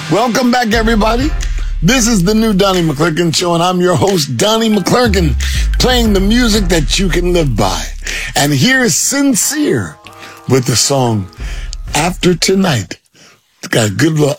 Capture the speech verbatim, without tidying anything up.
Welcome back, everybody. This is the new Donnie McClurkin Show, and I'm your host, Donnie McClurkin, playing the music that you can live by. And here is Sincere with the song After Tonight. It's got a good little